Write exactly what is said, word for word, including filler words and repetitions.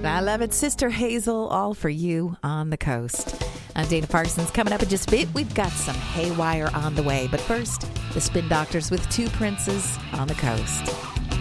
I love it. Sister Hazel, all for you on the coast. I'm Dana Parsons. Coming up in just a bit, we've got some haywire on the way. But first, the Spin Doctors with Two Princes on the coast.